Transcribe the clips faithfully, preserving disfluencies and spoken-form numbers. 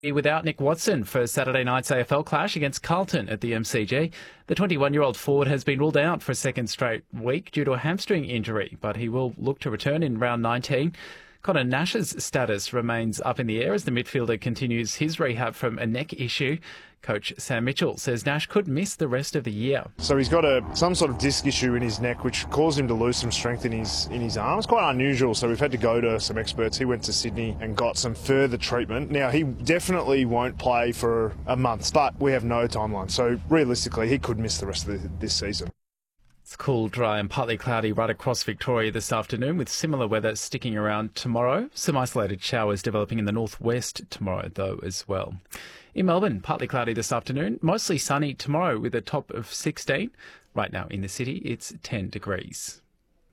Without Nick Watson for Saturday night's A F L clash against Carlton at the M C G. The twenty-one-year-old forward has been ruled out for a second straight week due to a hamstring injury, but he will look to return in round nineteen. Connor Nash's status remains up in the air as the midfielder continues his rehab from a neck issue. Coach Sam Mitchell says Nash could miss the rest of the year. So he's got a some sort of disc issue in his neck which caused him to lose some strength in his in his arms. Quite unusual, so we've had to go to some experts. He went to Sydney and got some further treatment. Now, he definitely won't play for a month, but we have no timeline. So realistically, he could miss the rest of the, this season. It's cool, dry and partly cloudy right across Victoria this afternoon, with similar weather sticking around tomorrow. Some isolated showers developing in the northwest tomorrow, though, as well. In Melbourne, partly cloudy this afternoon, mostly sunny tomorrow with a top of sixteen. Right now in the city, it's ten degrees.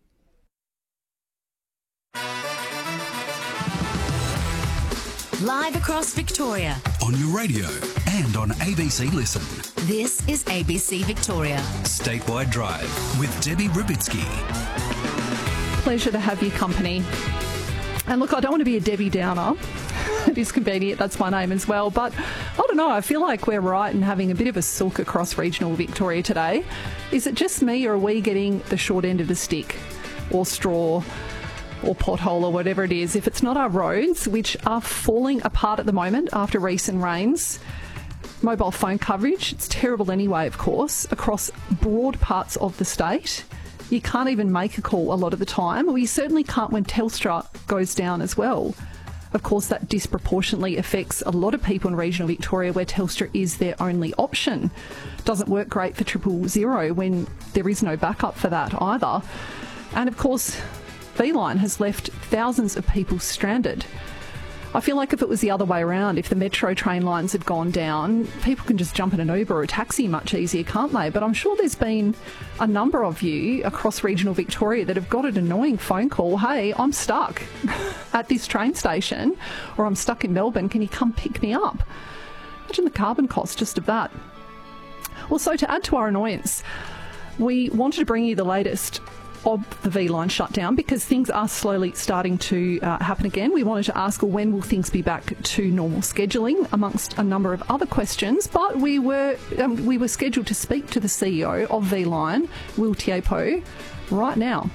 Live across Victoria. On your radio and on A B C Listen. This is A B C Victoria. Statewide Drive with Debbie Rubitsky. Pleasure to have your company. And look, I don't want to be a Debbie Downer. It is convenient, that's my name as well. But I don't know, I feel like we're right in having a bit of a sook across regional Victoria today. Is it just me, or are we getting the short end of the stick or straw or pothole or whatever it is? If it's not our roads, which are falling apart at the moment after recent rains, mobile phone coverage, it's terrible anyway, of course, across broad parts of the state. You can't even make a call a lot of the time. Well, you certainly can't when Telstra goes down as well. Of course, that disproportionately affects a lot of people in regional Victoria where Telstra is their only option. Doesn't work great for triple zero when there is no backup for that either. And of course, V-Line has left thousands of people stranded. I feel like if it was the other way around, if the metro train lines had gone down, people can just jump in an Uber or a taxi much easier, can't they? But I'm sure there's been a number of you across regional Victoria that have got an annoying phone call. Hey, I'm stuck at this train station, or I'm stuck in Melbourne. Can you come pick me up? Imagine the carbon cost just of that. Well, so to add to our annoyance, we wanted to bring you the latest of the V-Line shutdown because things are slowly starting to uh, happen again. We wanted to ask, well, when will things be back to normal scheduling, amongst a number of other questions, but we were um, we were scheduled to speak to the C E O of V-Line, Will Tiepo, right now.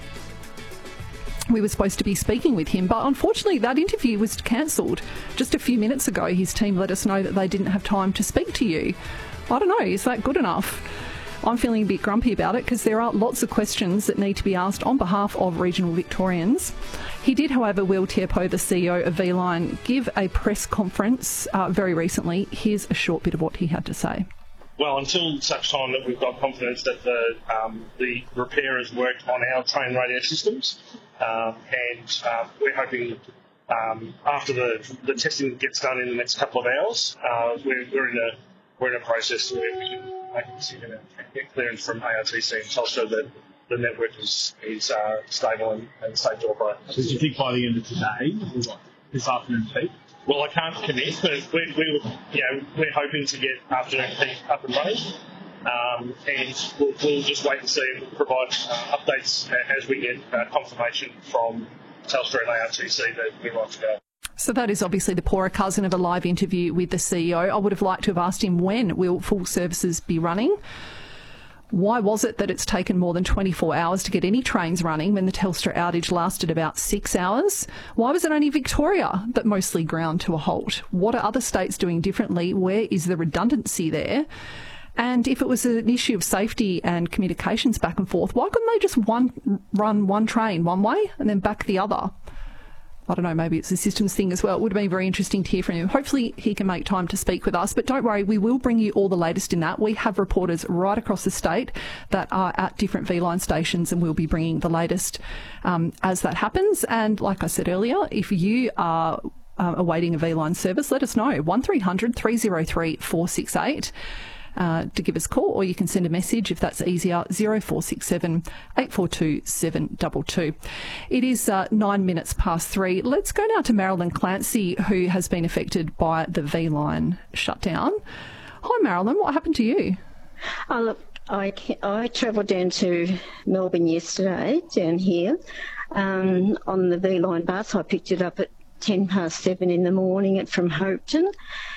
We were supposed to be speaking with him, but unfortunately that interview was cancelled. Just a few minutes ago, his team let us know that they didn't have time to speak to you. I don't know, is that good enough? I'm feeling a bit grumpy about it because there are lots of questions that need to be asked on behalf of regional Victorians. He did, however, Will Tiepo, the C E O of V-Line, give a press conference uh, very recently. Here's a short bit of what he had to say. Well, until such time that we've got confidence that the um, the repair has worked on our train radio systems, um, and uh, we're hoping um, after the the testing gets done in the next couple of hours, uh, we're, we're in a we're in a process where we can make a decision and get clearance from A R T C and Telstra that the network is is uh, stable and, and safe to operate. So do you think by the end of today, or what, this afternoon peak? Well, I can't commit, but we, we you know, we're hoping to get afternoon peak up and running, um, and we'll, we'll just wait and see and provide uh, updates as we get uh, confirmation from Telstra and A R T C that we're right to go. So that is obviously the poorer cousin of a live interview with the C E O. I would have liked to have asked him, when will full services be running? Why was it that it's taken more than twenty-four hours to get any trains running when the Telstra outage lasted about six hours? Why was it only Victoria that mostly ground to a halt? What are other states doing differently? Where is the redundancy there? And if it was an issue of safety and communications back and forth, why couldn't they just one run one train one way and then back the other? I don't know, maybe it's a systems thing as well. It would have been very interesting to hear from him. Hopefully he can make time to speak with us. But don't worry, we will bring you all the latest in that. We have reporters right across the state that are at different V-Line stations, and we'll be bringing the latest um, as that happens. And like I said earlier, if you are uh, awaiting a V-Line service, let us know. one three hundred three oh three four six eight. Uh, to give us a call, or you can send a message if that's easier, zero four six seven eight four two seven two two. It is uh, nine minutes past three. Let's go now to Marilyn Clancy, who has been affected by the V-Line shutdown. Hi Marilyn, what happened to you? Oh, look, I, I travelled down to Melbourne yesterday, down here, um, on the V-Line bus. I picked it up at ten past seven in the morning from Hopetoun.